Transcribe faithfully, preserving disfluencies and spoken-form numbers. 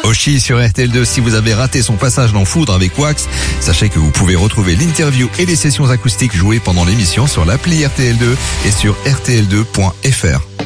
Oshi sur R T L deux. Si vous avez raté son passage dans Foudre avec Wax, sachez que vous pouvez retrouver l'interview et les sessions acoustiques jouées pendant l'émission sur l'appli R T L deux et sur R T L deux point F R.